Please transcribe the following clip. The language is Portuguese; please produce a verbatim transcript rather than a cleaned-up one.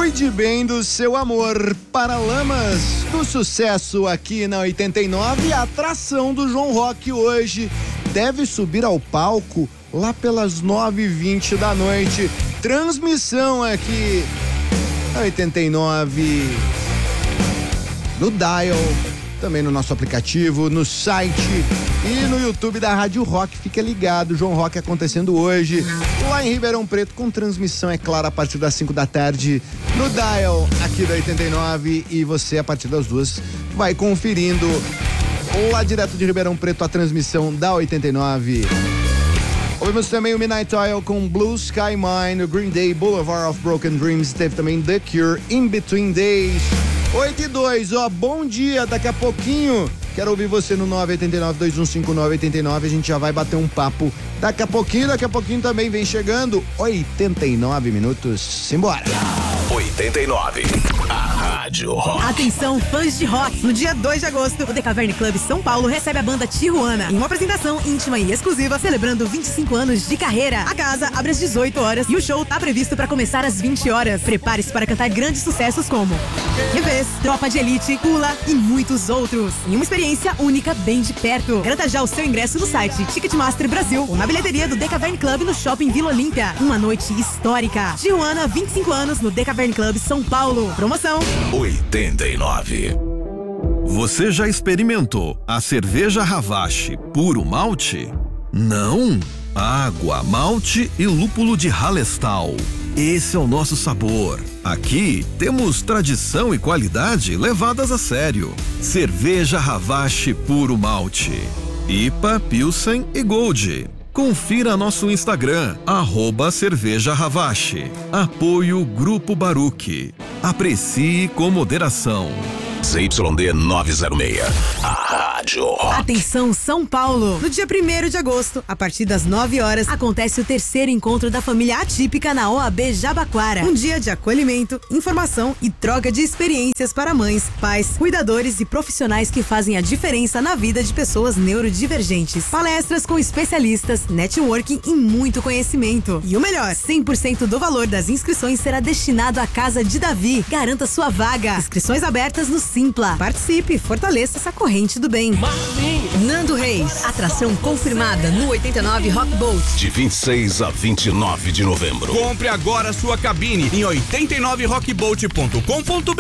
Cuide bem do seu amor. Paralamas do sucesso aqui na oitenta e nove. A atração do João Rock hoje deve subir ao palco lá pelas nove e vinte da noite. Transmissão aqui na oitenta e nove, no Dial, também no nosso aplicativo, no site e no YouTube da Rádio Rock. Fica ligado, João Rock acontecendo hoje lá em Ribeirão Preto, com transmissão, é claro, a partir das cinco da tarde no Dial aqui da oitenta e nove, e você a partir das duas vai conferindo lá direto de Ribeirão Preto a transmissão da oitenta e nove. Ouvimos também o Midnight Oil com Blue Sky Mine, o Green Day, Boulevard of Broken Dreams, teve também The Cure, In Between Days. oito e dois, ó, bom dia, daqui a pouquinho quero ouvir você no nove oito nove, dois um cinco nove oito nove, a gente já vai bater um papo daqui a pouquinho, daqui a pouquinho também vem chegando oitenta e nove minutos, simbora. oitenta e nove, a Rádio Rock. Atenção, fãs de rock, no dia dois de agosto, o The Cavern Club São Paulo recebe a banda Tijuana em uma apresentação íntima e exclusiva, celebrando vinte e cinco anos de carreira. A casa abre às dezoito horas e o show tá previsto para começar às vinte horas. Prepare-se para cantar grandes sucessos como Revés, Tropa de Elite, Pula e muitos outros, em uma experiência única bem de perto. Garanta já o seu ingresso no site Ticketmaster Brasil ou na bilheteria do The Cavern Club no Shopping Vila Olímpia. Uma noite histórica. Tijuana, vinte e cinco anos no The Cavern Club São Paulo. Promoção oitenta e nove. Você já experimentou a cerveja Ravache puro malte? Não? Água, malte e lúpulo de Hallerstau. Esse é o nosso sabor. Aqui temos tradição e qualidade levadas a sério. Cerveja Ravache puro malte. I P A, Pilsen e Gold. Confira nosso Instagram, arroba Cerveja Ravache. Apoio Grupo Baruch. Aprecie com moderação. Z Y D novecentos e seis, a Rádio Rock. Atenção, São Paulo! No dia primeiro de agosto, a partir das nove horas, acontece o terceiro encontro da família atípica na O A B Jabaquara. Um dia de acolhimento, informação e troca de experiências para mães, pais, cuidadores e profissionais que fazem a diferença na vida de pessoas neurodivergentes. Palestras com especialistas, networking e muito conhecimento. E o melhor, cem por cento do valor das inscrições será destinado à Casa de Davi. Garanta sua vaga. Inscrições abertas no Simpla. Participe e fortaleça essa corrente do bem. Nando Reis, atração confirmada no oitenta e nove Rock Boat. De vinte e seis a vinte e nove de novembro. Compre agora sua cabine em oitenta e nove rock boat ponto com ponto br.